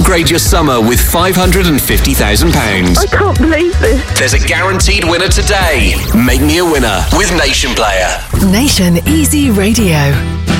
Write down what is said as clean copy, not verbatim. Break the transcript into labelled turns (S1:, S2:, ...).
S1: Upgrade your summer with £550,000.
S2: I can't believe this.
S1: There's a guaranteed winner today. Make me a winner with Nation Player.
S3: Nation Easy Radio.